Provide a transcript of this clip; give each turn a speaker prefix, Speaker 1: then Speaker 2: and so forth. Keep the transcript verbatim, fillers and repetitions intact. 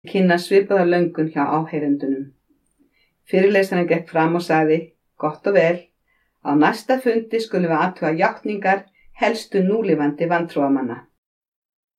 Speaker 1: kynna svipaða löngun hjá áheyrendunum. Fyrirlesarinn gekk fram og sagði: Gott og vel, á næsta fundi skulum við athuga játningar helstu núlifandi vantrúarmanna.